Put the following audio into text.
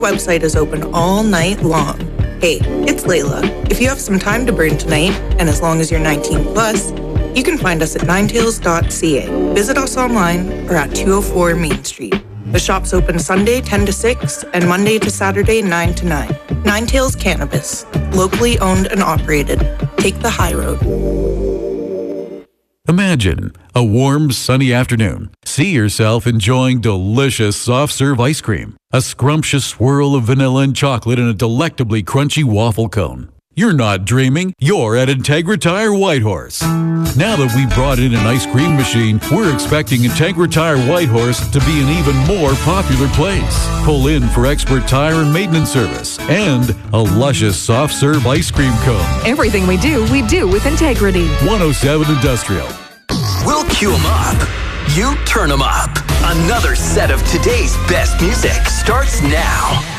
Website is open all night long. Hey, it's Layla. If you have some time to burn tonight, and as long as you're 19 plus, you can find us at ninetails.ca. Visit us online or at 204 Main Street. The shop's open Sunday 10 to 6 and Monday to Saturday 9 to 9. Nine Tails Cannabis, locally owned and operated. Take the high road. Imagine a warm, sunny afternoon. See yourself enjoying delicious soft-serve ice cream, a scrumptious swirl of vanilla and chocolate, and a delectably crunchy waffle cone. You're not dreaming. You're at Integra Tire Whitehorse. Now that we brought in an ice cream machine, we're expecting Integra Tire Whitehorse to be an even more popular place. Pull in for expert tire and maintenance service and a luscious soft-serve ice cream cone. Everything we do with integrity. 107 Industrial. We'll cue 'em up. You turn 'em up. Another set of today's best music starts now.